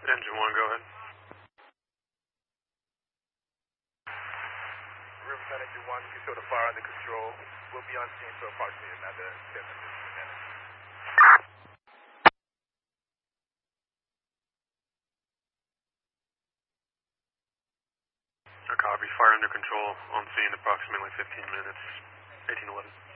Engine 1, go ahead. Riverside Engine 1, you can show the fire under control. We'll be on scene for approximately another 10 to 15 minutes. A copy. Fire under control. On scene approximately 15 minutes. 1811.